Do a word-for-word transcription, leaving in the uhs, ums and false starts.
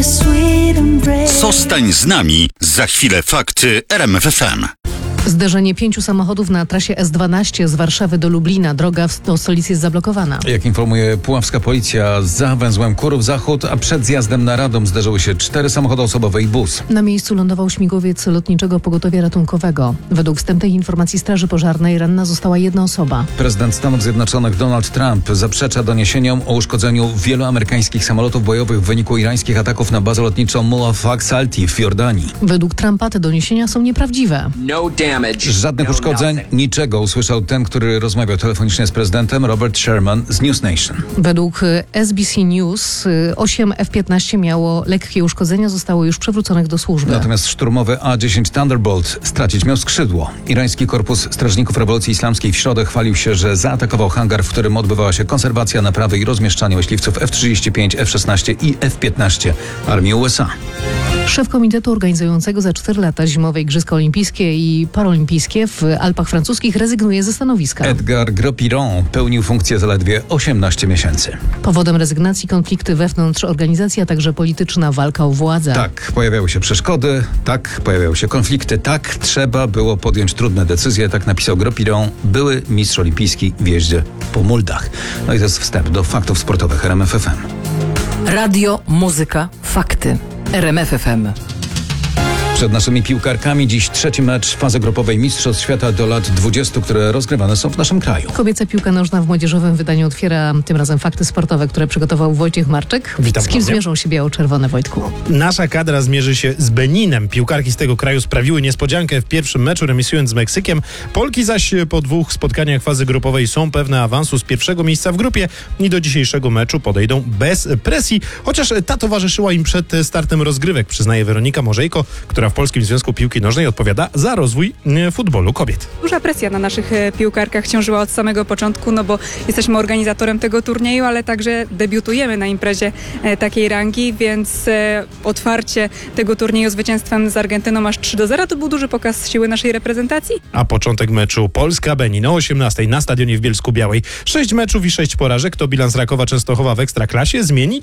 Zostań z nami, za chwilę fakty R M F F M. Zderzenie pięciu samochodów na trasie S dwanaście z Warszawy do Lublina. Droga do stolicy jest zablokowana. Jak informuje puławska policja, za węzłem Kurów-Zachód, a przed zjazdem na Radom zderzyły się cztery samochody osobowe i bus. Na miejscu lądował śmigłowiec lotniczego pogotowia ratunkowego. Według wstępnej informacji Straży Pożarnej ranna została jedna osoba. Prezydent Stanów Zjednoczonych Donald Trump zaprzecza doniesieniom o uszkodzeniu wielu amerykańskich samolotów bojowych w wyniku irańskich ataków na bazę lotniczą Mullah Faksalti w Jordanii. Według Trumpa te doniesienia są nieprawdziwe. No damage. Żadnych uszkodzeń, niczego, usłyszał ten, który rozmawiał telefonicznie z prezydentem, Robert Sherman z News Nation. Według S B C News osiem F piętnaście miało lekkie uszkodzenia, zostało już przywróconych do służby. Natomiast szturmowy A dziesięć Thunderbolt stracić miał skrzydło. Irański Korpus Strażników Rewolucji Islamskiej w środę chwalił się, że zaatakował hangar, w którym odbywała się konserwacja, naprawy i rozmieszczanie myśliwców F trzydzieści pięć, F szesnaście i F piętnaście Armii U S A. Szef komitetu organizującego za cztery lata zimowe Igrzyska Olimpijskie i Paralimpijskie w Alpach Francuskich rezygnuje ze stanowiska. Edgar Gros-Piron pełnił funkcję zaledwie osiemnaście miesięcy. Powodem rezygnacji konflikty wewnątrz organizacji, a także polityczna walka o władzę. Tak, pojawiały się przeszkody, tak, pojawiały się konflikty, tak, trzeba było podjąć trudne decyzje, tak napisał Gros-Piron, były mistrz olimpijski w jeździe po muldach. No i to jest wstęp do faktów sportowych R M F F M. Radio, muzyka, fakty. R M F F M. Przed naszymi piłkarkami dziś trzeci mecz fazy grupowej Mistrzostw Świata do lat dwudziestu, które rozgrywane są w naszym kraju. Kobieca piłka nożna w młodzieżowym wydaniu otwiera tym razem fakty sportowe, które przygotował Wojciech Marczyk. Witam Z kim ponownie. zmierzą się biało-czerwone, Wojtku? Nasza kadra zmierzy się z Beninem. Piłkarki z tego kraju sprawiły niespodziankę w pierwszym meczu, remisując z Meksykiem. Polki zaś po dwóch spotkaniach fazy grupowej są pewne awansu z pierwszego miejsca w grupie i do dzisiejszego meczu podejdą bez presji, chociaż ta towarzyszyła im przed startem rozgrywek, przyznaje Weronika Morzejko, która w Polskim Związku Piłki Nożnej odpowiada za rozwój e, futbolu kobiet. Duża presja na naszych e, piłkarkach ciążyła od samego początku, no bo jesteśmy organizatorem tego turnieju, ale także debiutujemy na imprezie e, takiej rangi, więc e, otwarcie tego turnieju zwycięstwem z Argentyną aż trzy do zera to był duży pokaz siły naszej reprezentacji. A początek meczu Polska-Benin o osiemnastej na stadionie w Bielsku Białej. Sześć meczów i sześć porażek to bilans Rakowa Częstochowa w Ekstraklasie. Zmienić